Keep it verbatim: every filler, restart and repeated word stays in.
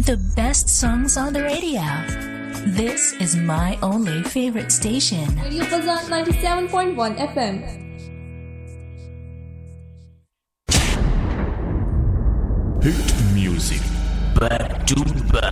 The best songs on the radio. This is my only favorite station. Radio Fazan ninety-seven point one F M. Hit music back to back.